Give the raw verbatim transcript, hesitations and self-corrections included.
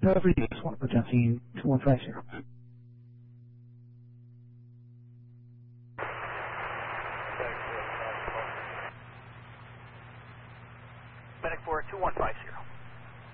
Cover U S one, Potency two one five zero. Medic four two one five zero.